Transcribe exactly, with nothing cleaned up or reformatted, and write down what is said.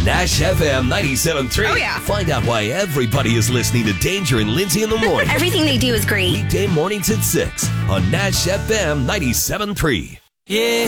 Nash F M ninety-seven point three. Oh, yeah. Find out why everybody is listening to Danger and Lindsay in the morning. Everything they do is great. Weekday mornings at six on Nash F M ninety-seven point three. Yeah.